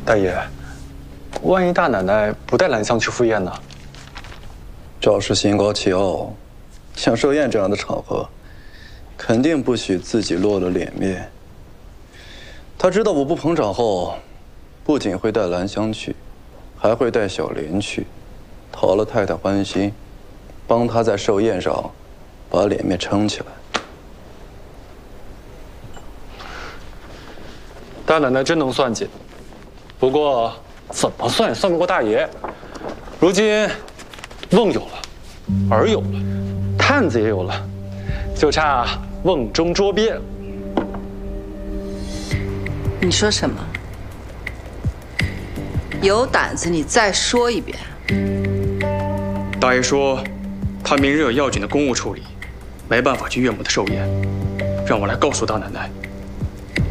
大爷，万一大奶奶不带兰香去赴宴呢？ 赵氏心高气傲，像寿宴这样的场合，肯定不许自己落了脸面。他知道我不捧场后，不仅会带兰香去，还会带小莲去，讨了太太欢心，帮他在寿宴上把脸面撑起来。 大奶奶真能算计，不过怎么算也算不过大爷。如今瓮有了，饵有了，探子也有了，就差瓮中捉鳖了。 你说什么？有胆子你再说一遍。 大爷说，他明日有要紧的公务处理，没办法去岳母的寿宴，让我来告诉大奶奶，